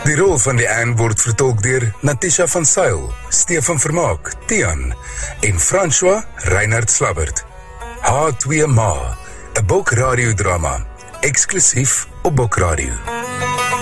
Die rol van die Anne word vertolk deur Natisha van Zyl, Stefan Vermaak, Tian en François Reinhard Slabbert. H2 Ma, 'n Bok radiodrama, eksklusief op Bok Radio.